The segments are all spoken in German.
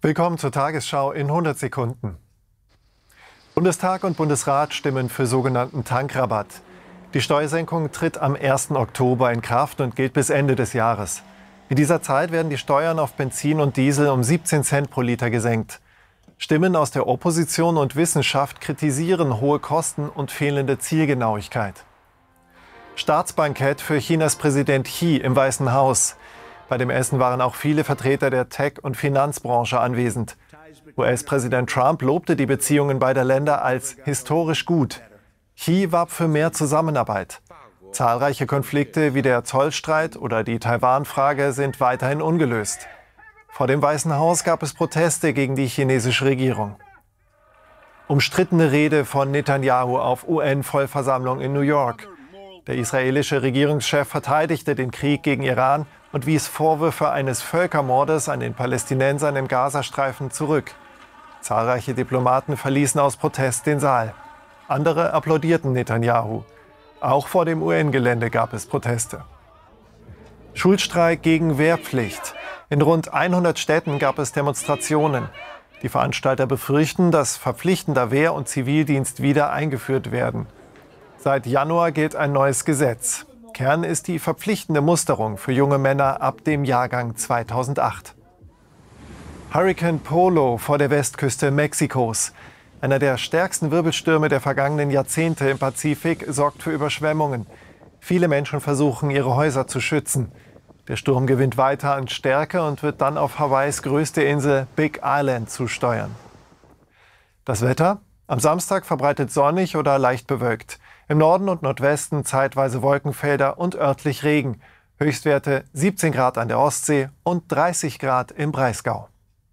Willkommen zur Tagesschau in 100 Sekunden. Bundestag und Bundesrat stimmen für sogenannten Tankrabatt. Die Steuersenkung tritt am 1. Oktober in Kraft und gilt bis Ende des Jahres. In dieser Zeit werden die Steuern auf Benzin und Diesel um 17 Cent pro Liter gesenkt. Stimmen aus der Opposition und Wissenschaft kritisieren hohe Kosten und fehlende Zielgenauigkeit. Staatsbankett für Chinas Präsident Xi im Weißen Haus. Bei dem Essen waren auch viele Vertreter der Tech- und Finanzbranche anwesend. US-Präsident Trump lobte die Beziehungen beider Länder als historisch gut. Xi warb für mehr Zusammenarbeit. Zahlreiche Konflikte wie der Zollstreit oder die Taiwan-Frage sind weiterhin ungelöst. Vor dem Weißen Haus gab es Proteste gegen die chinesische Regierung. Umstrittene Rede von Netanyahu auf UN-Vollversammlung in New York. Der israelische Regierungschef verteidigte den Krieg gegen Iran und wies Vorwürfe eines Völkermordes an den Palästinensern im Gazastreifen zurück. Zahlreiche Diplomaten verließen aus Protest den Saal. Andere applaudierten Netanyahu. Auch vor dem UN-Gelände gab es Proteste. Schulstreik gegen Wehrpflicht. In rund 100 Städten gab es Demonstrationen. Die Veranstalter befürchten, dass verpflichtender Wehr- und Zivildienst wieder eingeführt werden. Seit Januar gilt ein neues Gesetz. Kern ist die verpflichtende Musterung für junge Männer ab dem Jahrgang 2008. Hurrikan Polo vor der Westküste Mexikos. Einer der stärksten Wirbelstürme der vergangenen Jahrzehnte im Pazifik sorgt für Überschwemmungen. Viele Menschen versuchen, ihre Häuser zu schützen. Der Sturm gewinnt weiter an Stärke und wird dann auf Hawaiis größte Insel Big Island zusteuern. Das Wetter? Am Samstag verbreitet sonnig oder leicht bewölkt. Im Norden und Nordwesten zeitweise Wolkenfelder und örtlich Regen. Höchstwerte 17 Grad an der Ostsee und 30 Grad im Breisgau.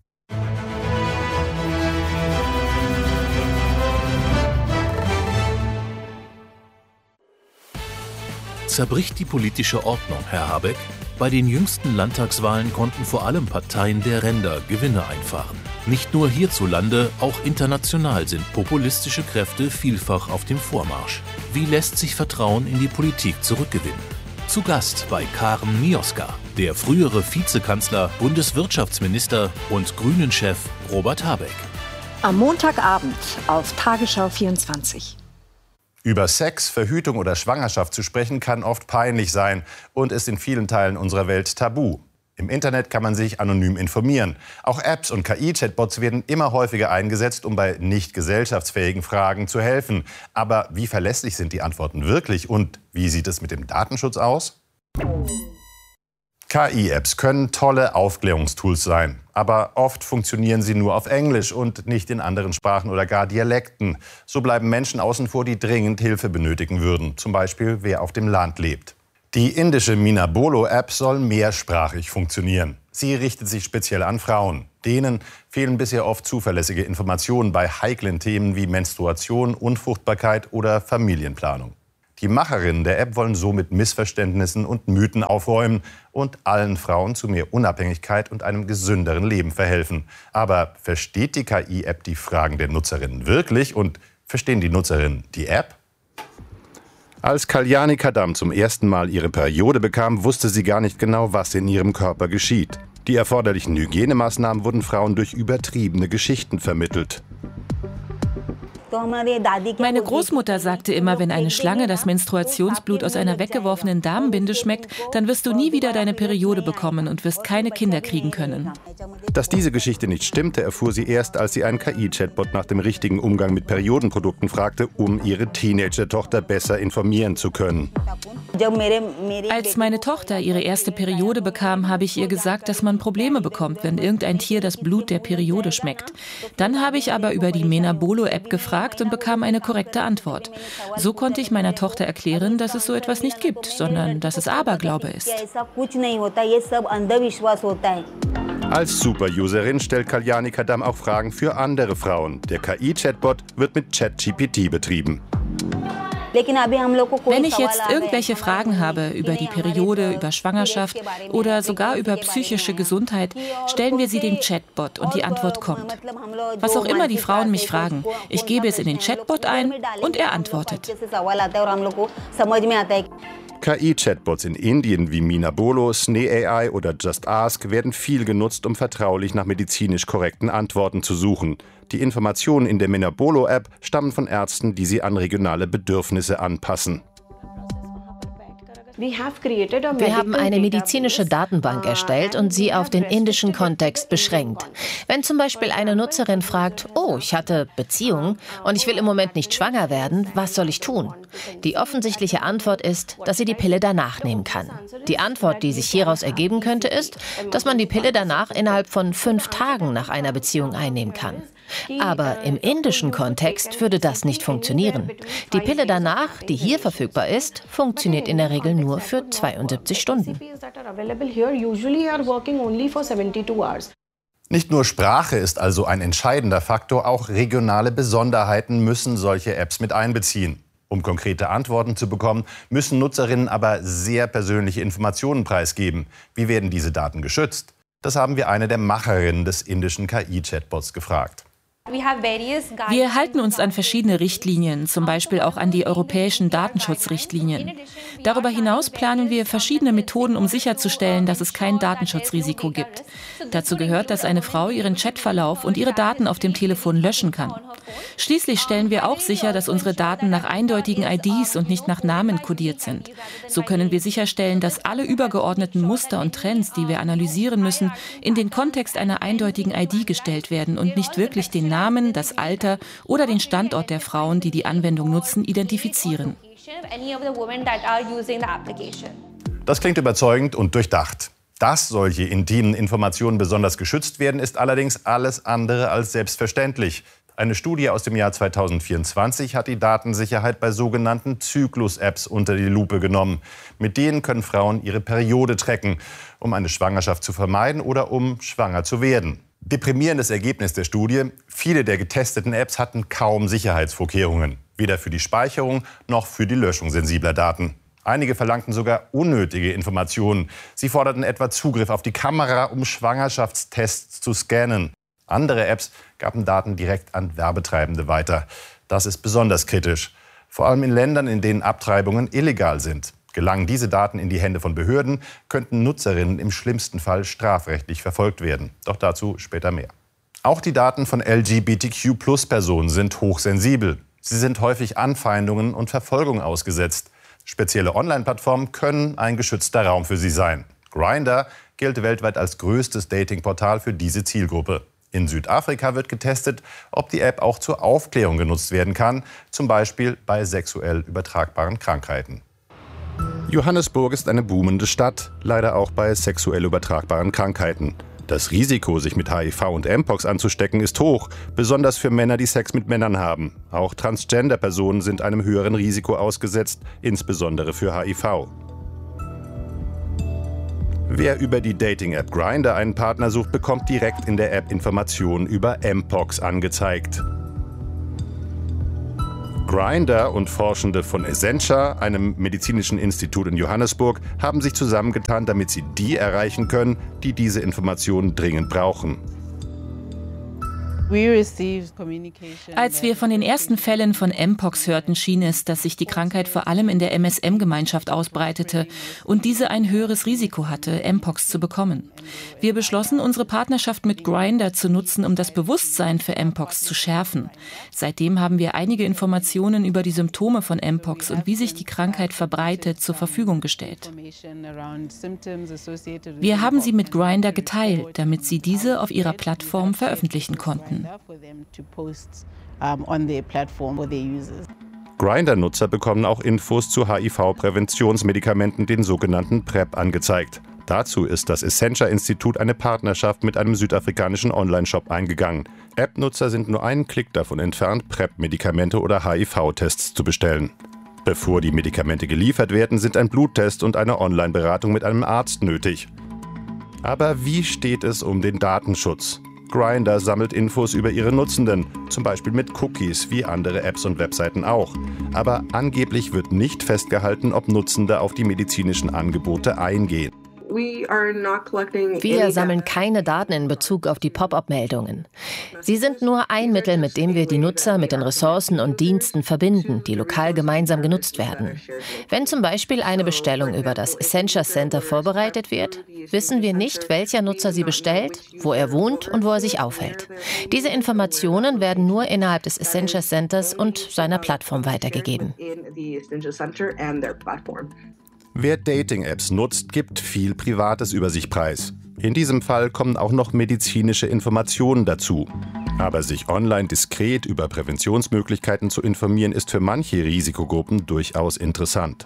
Zerbricht die politische Ordnung, Herr Habeck? Bei den jüngsten Landtagswahlen konnten vor allem Parteien der Ränder Gewinne einfahren. Nicht nur hierzulande, auch international sind populistische Kräfte vielfach auf dem Vormarsch. Wie lässt sich Vertrauen in die Politik zurückgewinnen? Zu Gast bei Karen Mioska, der frühere Vizekanzler, Bundeswirtschaftsminister und Grünen-Chef Robert Habeck. Am Montagabend auf Tagesschau 24. Über Sex, Verhütung oder Schwangerschaft zu sprechen, kann oft peinlich sein und ist in vielen Teilen unserer Welt tabu. Im Internet kann man sich anonym informieren. Auch Apps und KI-Chatbots werden immer häufiger eingesetzt, um bei nicht gesellschaftsfähigen Fragen zu helfen. Aber wie verlässlich sind die Antworten wirklich und wie sieht es mit dem Datenschutz aus? KI-Apps können tolle Aufklärungstools sein, aber oft funktionieren sie nur auf Englisch und nicht in anderen Sprachen oder gar Dialekten. So bleiben Menschen außen vor, die dringend Hilfe benötigen würden, zum Beispiel wer auf dem Land lebt. Die indische Minabolo-App soll mehrsprachig funktionieren. Sie richtet sich speziell an Frauen. Denen fehlen bisher oft zuverlässige Informationen bei heiklen Themen wie Menstruation, Unfruchtbarkeit oder Familienplanung. Die Macherinnen der App wollen so mit Missverständnissen und Mythen aufräumen und allen Frauen zu mehr Unabhängigkeit und einem gesünderen Leben verhelfen. Aber versteht die KI-App die Fragen der Nutzerinnen wirklich und verstehen die Nutzerinnen die App? Als Kalyani Kadam zum ersten Mal ihre Periode bekam, wusste sie gar nicht genau, was in ihrem Körper geschieht. Die erforderlichen Hygienemaßnahmen wurden Frauen durch übertriebene Geschichten vermittelt. Meine Großmutter sagte immer, wenn eine Schlange das Menstruationsblut aus einer weggeworfenen Damenbinde schmeckt, dann wirst du nie wieder deine Periode bekommen und wirst keine Kinder kriegen können. Dass diese Geschichte nicht stimmte, erfuhr sie erst, als sie einen KI-Chatbot nach dem richtigen Umgang mit Periodenprodukten fragte, um ihre Teenager-Tochter besser informieren zu können. Als meine Tochter ihre erste Periode bekam, habe ich ihr gesagt, dass man Probleme bekommt, wenn irgendein Tier das Blut der Periode schmeckt. Dann habe ich aber über die Minabolo-App gefragt und bekam eine korrekte Antwort. So konnte ich meiner Tochter erklären, dass es so etwas nicht gibt, sondern dass es Aberglaube ist. Als Super-Userin stellt Kalyani Kadam auch Fragen für andere Frauen. Der KI-Chatbot wird mit ChatGPT betrieben. Wenn ich jetzt irgendwelche Fragen habe über die Periode, über Schwangerschaft oder sogar über psychische Gesundheit, stellen wir sie dem Chatbot und die Antwort kommt. Was auch immer die Frauen mich fragen, ich gebe es in den Chatbot ein und er antwortet. KI-Chatbots in Indien wie Minabolo, Sneh.ai oder Just Ask werden viel genutzt, um vertraulich nach medizinisch korrekten Antworten zu suchen. Die Informationen in der Minabolo-App stammen von Ärzten, die sie an regionale Bedürfnisse anpassen. Wir haben eine medizinische Datenbank erstellt und sie auf den indischen Kontext beschränkt. Wenn zum Beispiel eine Nutzerin fragt, oh, ich hatte Beziehungen und ich will im Moment nicht schwanger werden, was soll ich tun? Die offensichtliche Antwort ist, dass sie die Pille danach nehmen kann. Die Antwort, die sich hieraus ergeben könnte, ist, dass man die Pille danach innerhalb von 5 Tagen nach einer Beziehung einnehmen kann. Aber im indischen Kontext würde das nicht funktionieren. Die Pille danach, die hier verfügbar ist, funktioniert in der Regel nur für 72 Stunden. Nicht nur Sprache ist also ein entscheidender Faktor, auch regionale Besonderheiten müssen solche Apps mit einbeziehen. Um konkrete Antworten zu bekommen, müssen Nutzerinnen aber sehr persönliche Informationen preisgeben. Wie werden diese Daten geschützt? Das haben wir eine der Macherinnen des indischen KI-Chatbots gefragt. Wir halten uns an verschiedene Richtlinien, zum Beispiel auch an die europäischen Datenschutzrichtlinien. Darüber hinaus planen wir verschiedene Methoden, um sicherzustellen, dass es kein Datenschutzrisiko gibt. Dazu gehört, dass eine Frau ihren Chatverlauf und ihre Daten auf dem Telefon löschen kann. Schließlich stellen wir auch sicher, dass unsere Daten nach eindeutigen IDs und nicht nach Namen kodiert sind. So können wir sicherstellen, dass alle übergeordneten Muster und Trends, die wir analysieren müssen, in den Kontext einer eindeutigen ID gestellt werden und nicht wirklich den Namen, das Alter oder den Standort der Frauen, die die Anwendung nutzen, identifizieren. Das klingt überzeugend und durchdacht. Dass solche intimen Informationen besonders geschützt werden, ist allerdings alles andere als selbstverständlich. Eine Studie aus dem Jahr 2024 hat die Datensicherheit bei sogenannten Zyklus-Apps unter die Lupe genommen. Mit denen können Frauen ihre Periode tracken, um eine Schwangerschaft zu vermeiden oder um schwanger zu werden. Deprimierendes Ergebnis der Studie: Viele der getesteten Apps hatten kaum Sicherheitsvorkehrungen, weder für die Speicherung noch für die Löschung sensibler Daten. Einige verlangten sogar unnötige Informationen. Sie forderten etwa Zugriff auf die Kamera, um Schwangerschaftstests zu scannen. Andere Apps gaben Daten direkt an Werbetreibende weiter. Das ist besonders kritisch, vor allem in Ländern, in denen Abtreibungen illegal sind. Gelangen diese Daten in die Hände von Behörden, könnten Nutzerinnen im schlimmsten Fall strafrechtlich verfolgt werden. Doch dazu später mehr. Auch die Daten von LGBTQ+-Personen sind hochsensibel. Sie sind häufig Anfeindungen und Verfolgung ausgesetzt. Spezielle Online-Plattformen können ein geschützter Raum für sie sein. Grindr gilt weltweit als größtes Datingportal für diese Zielgruppe. In Südafrika wird getestet, ob die App auch zur Aufklärung genutzt werden kann, zum Beispiel bei sexuell übertragbaren Krankheiten. Johannesburg ist eine boomende Stadt, leider auch bei sexuell übertragbaren Krankheiten. Das Risiko, sich mit HIV und Mpox anzustecken, ist hoch, besonders für Männer, die Sex mit Männern haben. Auch Transgender-Personen sind einem höheren Risiko ausgesetzt, insbesondere für HIV. Wer über die Dating-App Grindr einen Partner sucht, bekommt direkt in der App Informationen über Mpox angezeigt. Grindr und Forschende von Essentia, einem medizinischen Institut in Johannesburg, haben sich zusammengetan, damit sie die erreichen können, die diese Informationen dringend brauchen. Als wir von den ersten Fällen von Mpox hörten, schien es, dass sich die Krankheit vor allem in der MSM-Gemeinschaft ausbreitete und diese ein höheres Risiko hatte, Mpox zu bekommen. Wir beschlossen, unsere Partnerschaft mit Grindr zu nutzen, um das Bewusstsein für Mpox zu schärfen. Seitdem haben wir einige Informationen über die Symptome von Mpox und wie sich die Krankheit verbreitet zur Verfügung gestellt. Wir haben sie mit Grindr geteilt, damit sie diese auf ihrer Plattform veröffentlichen konnten. Grindr-Nutzer bekommen auch Infos zu HIV-Präventionsmedikamenten, den sogenannten PrEP, angezeigt. Dazu ist das Essentia-Institut eine Partnerschaft mit einem südafrikanischen Online-Shop eingegangen. App-Nutzer sind nur einen Klick davon entfernt, PrEP-Medikamente oder HIV-Tests zu bestellen. Bevor die Medikamente geliefert werden, sind ein Bluttest und eine Online-Beratung mit einem Arzt nötig. Aber wie steht es um den Datenschutz? Grindr sammelt Infos über ihre Nutzenden, zum Beispiel mit Cookies, wie andere Apps und Webseiten auch. Aber angeblich wird nicht festgehalten, ob Nutzende auf die medizinischen Angebote eingehen. Wir sammeln keine Daten in Bezug auf die Pop-up-Meldungen. Sie sind nur ein Mittel, mit dem wir die Nutzer mit den Ressourcen und Diensten verbinden, die lokal gemeinsam genutzt werden. Wenn zum Beispiel eine Bestellung über das Essentia Center vorbereitet wird, wissen wir nicht, welcher Nutzer sie bestellt, wo er wohnt und wo er sich aufhält. Diese Informationen werden nur innerhalb des Essentia Centers und seiner Plattform weitergegeben. Wer Dating-Apps nutzt, gibt viel Privates über sich preis. In diesem Fall kommen auch noch medizinische Informationen dazu. Aber sich online diskret über Präventionsmöglichkeiten zu informieren, ist für manche Risikogruppen durchaus interessant.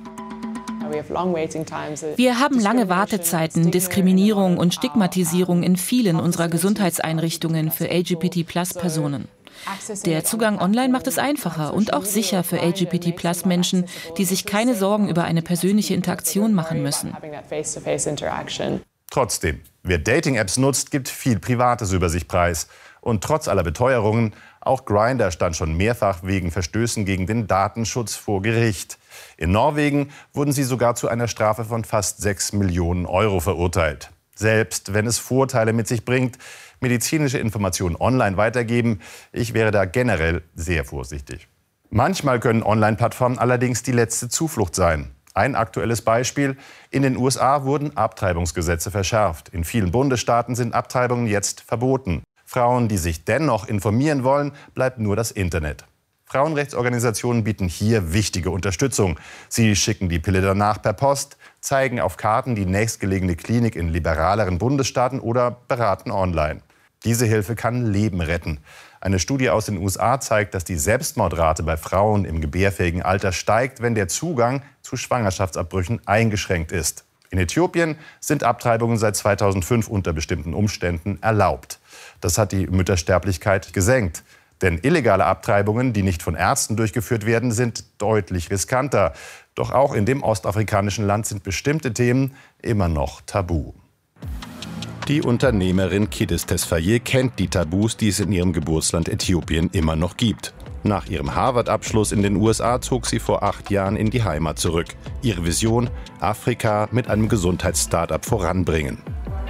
Wir haben lange Wartezeiten, Diskriminierung und Stigmatisierung in vielen unserer Gesundheitseinrichtungen für LGBT-Plus-Personen. Der Zugang online macht es einfacher und auch sicher für LGBT-Plus-Menschen, die sich keine Sorgen über eine persönliche Interaktion machen müssen. Trotzdem, wer Dating-Apps nutzt, gibt viel Privates über sich preis. Und trotz aller Beteuerungen, auch Grindr stand schon mehrfach wegen Verstößen gegen den Datenschutz vor Gericht. In Norwegen wurden sie sogar zu einer Strafe von fast 6 Millionen Euro verurteilt. Selbst wenn es Vorteile mit sich bringt, medizinische Informationen online weitergeben, ich wäre da generell sehr vorsichtig. Manchmal können Online-Plattformen allerdings die letzte Zuflucht sein. Ein aktuelles Beispiel: In den USA wurden Abtreibungsgesetze verschärft. In vielen Bundesstaaten sind Abtreibungen jetzt verboten. Frauen, die sich dennoch informieren wollen, bleibt nur das Internet. Frauenrechtsorganisationen bieten hier wichtige Unterstützung. Sie schicken die Pille danach per Post, zeigen auf Karten die nächstgelegene Klinik in liberaleren Bundesstaaten oder beraten online. Diese Hilfe kann Leben retten. Eine Studie aus den USA zeigt, dass die Selbstmordrate bei Frauen im gebärfähigen Alter steigt, wenn der Zugang zu Schwangerschaftsabbrüchen eingeschränkt ist. In Äthiopien sind Abtreibungen seit 2005 unter bestimmten Umständen erlaubt. Das hat die Müttersterblichkeit gesenkt. Denn illegale Abtreibungen, die nicht von Ärzten durchgeführt werden, sind deutlich riskanter. Doch auch in dem ostafrikanischen Land sind bestimmte Themen immer noch tabu. Die Unternehmerin Kidis Tesfaye kennt die Tabus, die es in ihrem Geburtsland Äthiopien immer noch gibt. Nach ihrem Harvard-Abschluss in den USA zog sie vor 8 Jahren in die Heimat zurück. Ihre Vision: Afrika mit einem Gesundheits-Startup voranbringen.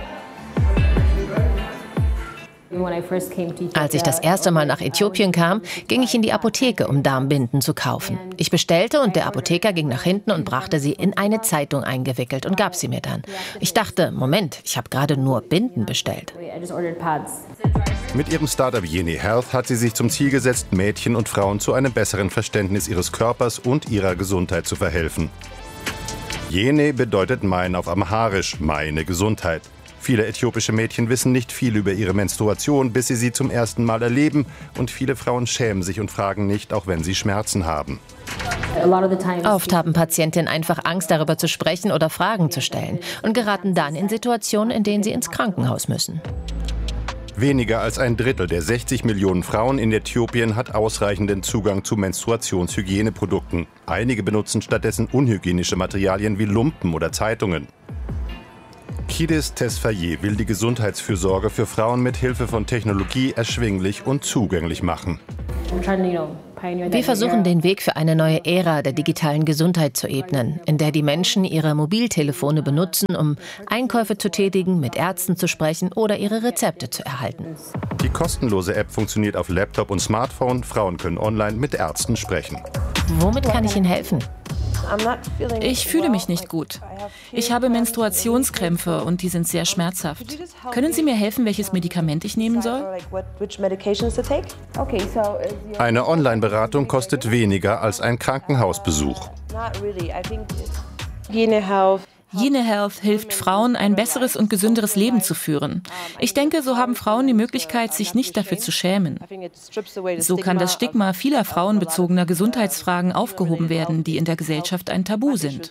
Als ich das erste Mal nach Äthiopien kam, ging ich in die Apotheke, um Darmbinden zu kaufen. Ich bestellte und der Apotheker ging nach hinten und brachte sie in eine Zeitung eingewickelt und gab sie mir dann. Ich dachte, Moment, ich habe gerade nur Binden bestellt. Mit ihrem Startup Yene Health hat sie sich zum Ziel gesetzt, Mädchen und Frauen zu einem besseren Verständnis ihres Körpers und ihrer Gesundheit zu verhelfen. Yene bedeutet mein auf Amharisch, meine Gesundheit. Viele äthiopische Mädchen wissen nicht viel über ihre Menstruation, bis sie zum ersten Mal erleben. Und viele Frauen schämen sich und fragen nicht, auch wenn sie Schmerzen haben. Oft haben Patientinnen einfach Angst, darüber zu sprechen oder Fragen zu stellen und geraten dann in Situationen, in denen sie ins Krankenhaus müssen. Weniger als ein Drittel der 60 Millionen Frauen in Äthiopien hat ausreichenden Zugang zu Menstruationshygieneprodukten. Einige benutzen stattdessen unhygienische Materialien wie Lumpen oder Zeitungen. Kidis Tesfaye will die Gesundheitsfürsorge für Frauen mit Hilfe von Technologie erschwinglich und zugänglich machen. Wir versuchen, den Weg für eine neue Ära der digitalen Gesundheit zu ebnen, in der die Menschen ihre Mobiltelefone benutzen, um Einkäufe zu tätigen, mit Ärzten zu sprechen oder ihre Rezepte zu erhalten. Die kostenlose App funktioniert auf Laptop und Smartphone. Frauen können online mit Ärzten sprechen. Womit kann ich Ihnen helfen? Ich fühle mich nicht gut. Ich habe Menstruationskrämpfe und die sind sehr schmerzhaft. Können Sie mir helfen, welches Medikament ich nehmen soll? Eine Online-Beratung kostet weniger als ein Krankenhausbesuch. Yene Health hilft Frauen, ein besseres und gesünderes Leben zu führen. Ich denke, so haben Frauen die Möglichkeit, sich nicht dafür zu schämen. So kann das Stigma vieler frauenbezogener Gesundheitsfragen aufgehoben werden, die in der Gesellschaft ein Tabu sind.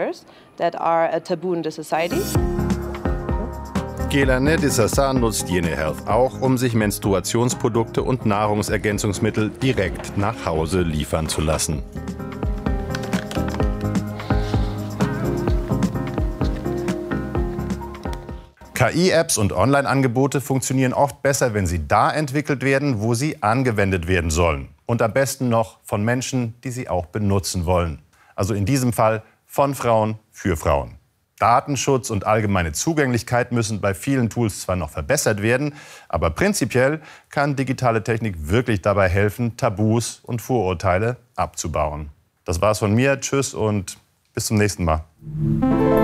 Gelane Dissassan nutzt Yene Health auch, um sich Menstruationsprodukte und Nahrungsergänzungsmittel direkt nach Hause liefern zu lassen. KI-Apps und Online-Angebote funktionieren oft besser, wenn sie da entwickelt werden, wo sie angewendet werden sollen. Und am besten noch von Menschen, die sie auch benutzen wollen. Also in diesem Fall von Frauen für Frauen. Datenschutz und allgemeine Zugänglichkeit müssen bei vielen Tools zwar noch verbessert werden, aber prinzipiell kann digitale Technik wirklich dabei helfen, Tabus und Vorurteile abzubauen. Das war's von mir. Tschüss und bis zum nächsten Mal.